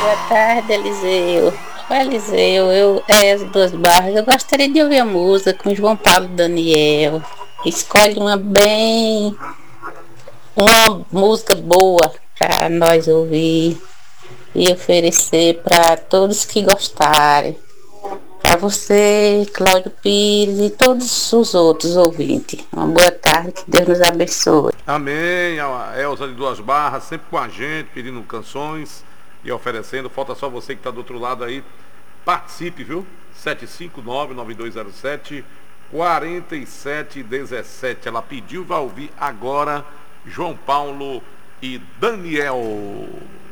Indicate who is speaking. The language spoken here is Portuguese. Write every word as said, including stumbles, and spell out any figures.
Speaker 1: Boa tarde, Eliseu. Ô, Eliseu, eu, é as duas barras. Eu gostaria de ouvir a música com João Paulo e Daniel. Escolhe uma bem, uma música boa para nós ouvir e oferecer para todos que gostarem. Para você, Cláudio Pires e todos os outros ouvintes. Uma boa tarde, que Deus nos abençoe.
Speaker 2: Amém. A Elza de Duas Barras, sempre com a gente, pedindo canções e oferecendo. Falta só você que está do outro lado aí. Participe, viu? sete cinco nove, nove dois zero sete, quatro sete um sete. Ela pediu, vai ouvir agora João Paulo e Daniel.